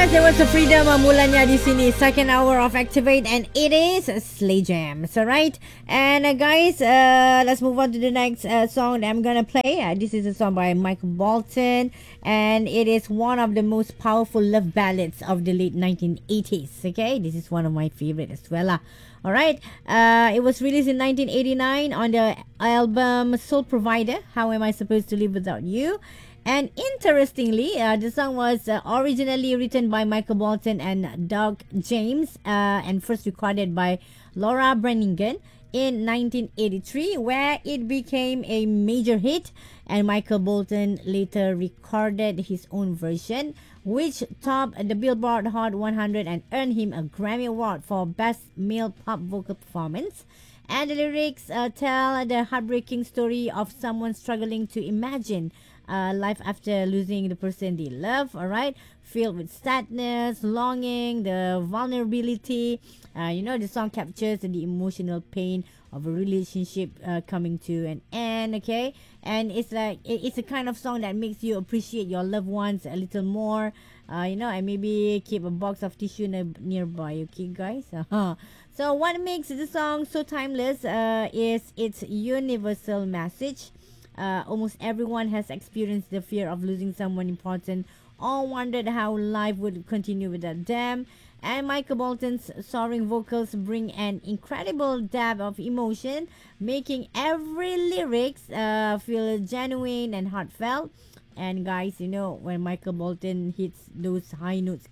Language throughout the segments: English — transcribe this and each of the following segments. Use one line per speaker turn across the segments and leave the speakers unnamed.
Yes, it was a freedom mulanya di sini. Second hour of Activate and it is Slay Jams. Alright. And guys, let's move on to the next song that I'm gonna play. This is a song by Michael Bolton and it is one of the most powerful love ballads of the late 1980s. Okay, this is one of my favorite as well. Alright, it was released in 1989 on the album Soul Provider, How Am I Supposed to Live Without You? And interestingly, the song was originally written by Michael Bolton and Doug James and first recorded by Laura Branigan in 1983, where it became a major hit. And Michael Bolton later recorded his own version, which topped the Billboard Hot 100 and earned him a Grammy Award for Best Male Pop Vocal Performance. And the lyrics tell the heartbreaking story of someone struggling to imagine life after losing the person they love, all right, filled with sadness, longing, the vulnerability. The song captures the emotional pain of a relationship coming to an end, okay? And it's like it's a kind of song that makes you appreciate your loved ones a little more, and maybe keep a box of tissue nearby, okay, guys? So what makes the song so timeless is its universal message. Almost everyone has experienced the fear of losing someone important or wondered how life would continue without them. And Michael Bolton's soaring vocals bring an incredible depth of emotion, making every lyrics feel genuine and heartfelt. And guys, when Michael Bolton hits those high notes,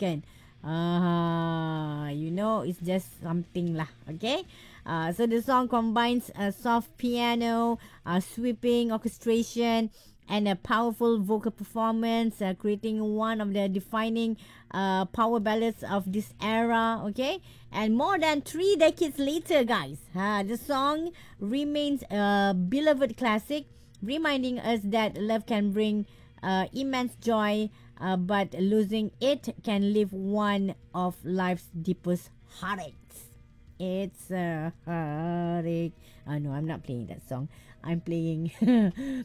it's just something lah, okay? So the song combines a soft piano, sweeping orchestration, and a powerful vocal performance, creating one of the defining power ballads of this era, okay? And more than 3 decades later, guys, the song remains a beloved classic, reminding us that love can bring immense joy, but losing it can leave one of life's deepest heartaches. It's a heartache. No, I'm not playing that song. I'm playing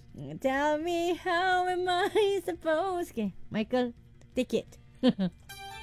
Tell Me How Am I Supposed. Okay, Michael, take it.